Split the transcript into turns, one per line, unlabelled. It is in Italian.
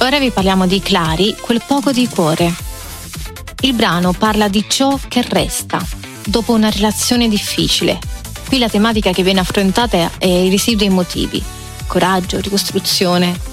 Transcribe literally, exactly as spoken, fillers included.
Ora vi parliamo di Clari, quel poco di cuore. Il brano parla di ciò che resta dopo una relazione difficile. Qui la tematica che viene affrontata è i residui emotivi, coraggio, ricostruzione.